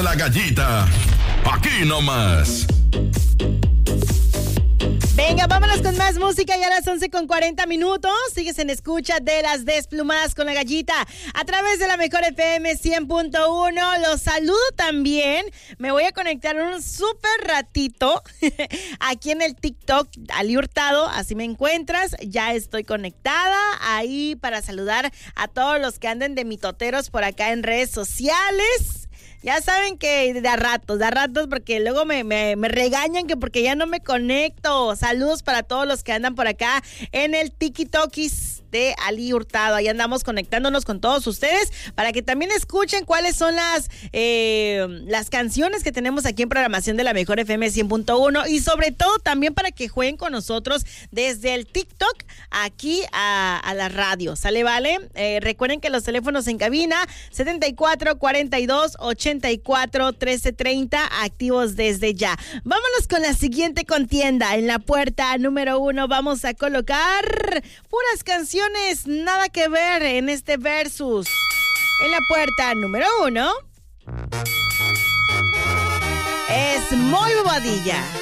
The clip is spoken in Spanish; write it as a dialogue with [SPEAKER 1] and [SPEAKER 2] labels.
[SPEAKER 1] La Gallita, aquí nomás.
[SPEAKER 2] Venga, vámonos con más música. Ya a las 11:40. Sigues en escucha de Las Desplumadas con la Gallita a través de la Mejor FM 100.1. Los saludo también. Me voy a conectar un súper ratito aquí en el TikTok, Ali Hurtado. Así me encuentras. Ya estoy conectada ahí para saludar a todos los que anden de mitoteros por acá en redes sociales. Ya saben que de a ratos, porque luego me regañan que porque ya no me conecto. Saludos para todos los que andan por acá en el TikTokis de Ali Hurtado. Ahí andamos conectándonos con todos ustedes para que también escuchen cuáles son las canciones que tenemos aquí en programación de la Mejor FM 100.1 y sobre todo también para que jueguen con nosotros desde el TikTok aquí a la radio. ¿Sale, vale? Recuerden que los teléfonos en cabina 74 42 84 13 30 activos desde ya. Vámonos con la siguiente contienda. En la puerta número 1 vamos a colocar puras canciones nada que ver en este versus. En la puerta número 1 es Muy Bobadilla.